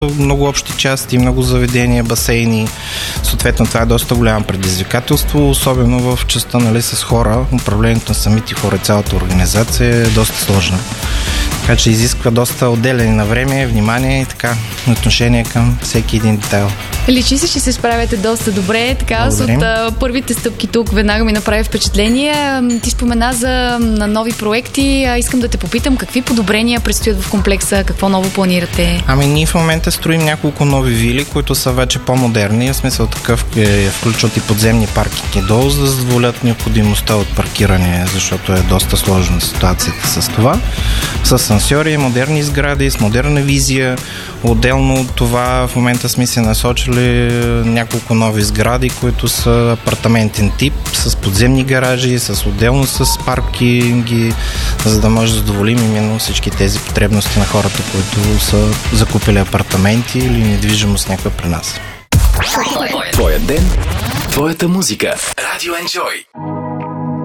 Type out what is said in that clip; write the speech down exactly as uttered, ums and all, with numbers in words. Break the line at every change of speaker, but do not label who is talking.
много общи части, много заведения, басейни. Съответно, това е доста голямо предизвикателство, особено в частта, нали, с хора. Управлението на самите хора, цялата организация е доста сложна. Така че изисква доста отделяне на време, внимание и така, отношение към всеки един детайл.
Личи се, че се справяте доста добре. Така, от а, първите стъпки тук веднага ми направи впечатление. Ти спомена за на нови проекти. А, искам да те попитам какви подобрения предстоят в комплекса, какво ново планирате?
Ами ние в момента строим няколко нови вили, които са вече по-модерни. В смисъл такъв е, включват и подземни паркинги долу, за да задоволят необходимостта от паркиране, защото е доста сложна ситуацията с това. С асансьори, модерни сгради, с модерна визия. Отделно от това в момента сме се насочили няколко нови сгради, които са апартаментен тип, с подземни гаражи, с отделно с паркинги, за да може да задоволим именно всички тези потребности на хората, които са закупили апартаменти или недвижимост някаква при нас.
Твоя ден, твоята музика. Радио Enjoy.